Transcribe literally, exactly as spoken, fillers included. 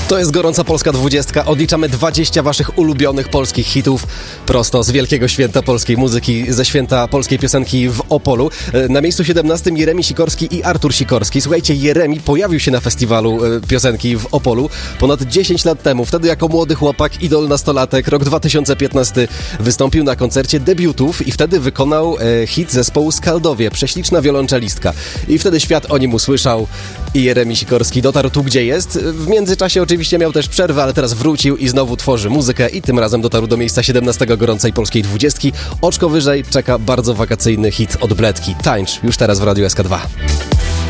To jest gorąca polska dwudziestka. Odliczamy dwadzieścia waszych ulubionych polskich hitów prosto z wielkiego święta polskiej muzyki, ze święta polskiej piosenki w Opolu. Na miejscu siedemnastym Jeremi Sikorski i Artur Sikorski. Słuchajcie, Jeremi pojawił się na festiwalu piosenki w Opolu ponad dziesięć lat temu. Wtedy jako młody chłopak, idol nastolatek, rok dwa tysiące piętnasty, wystąpił na koncercie debiutów i wtedy wykonał e, hit zespołu Skaldowie, Prześliczna wiolonczelistka. I wtedy świat o nim usłyszał i Jeremi Sikorski dotarł tu, gdzie jest. W międzyczasie oczywiście miał też przerwę, ale teraz wrócił i znowu tworzy muzykę i tym razem dotarł do miejsca siedemnastego gorącej polskiej dwudziestki. Oczko wyżej czeka bardzo wakacyjny hit od Bledki. Tańcz już teraz w Radiu S K dwa.